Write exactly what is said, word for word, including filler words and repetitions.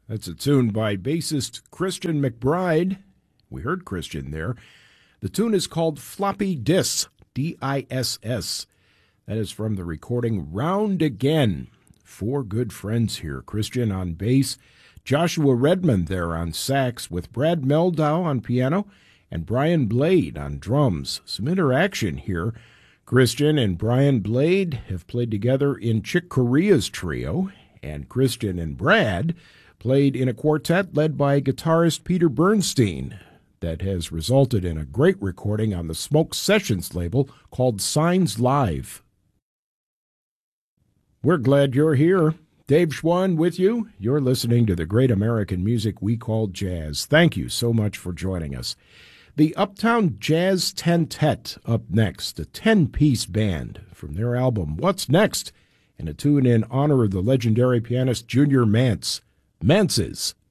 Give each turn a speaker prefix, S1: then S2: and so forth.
S1: That's a tune by bassist Christian McBride. We heard Christian there. The tune is called Floppy Diss, D I S S. That is from the recording Round Again. Four good friends here. Christian on bass, Joshua Redmond there on sax, with Brad Meldau on piano, and Brian Blade on drums. Some interaction here. Christian and Brian Blade have played together in Chick Corea's trio, and Christian and Brad played in a quartet led by guitarist Peter Bernstein that has resulted in a great recording on the Smoke Sessions label called Signs Live. We're glad you're here. Dave Schwann with you. You're listening to the great American music we call jazz. Thank you so much for joining us. The Uptown Jazz Tentet up next, a ten-piece band from their album What's Next, and a tune in honor of the legendary pianist Junior Mance. Mance's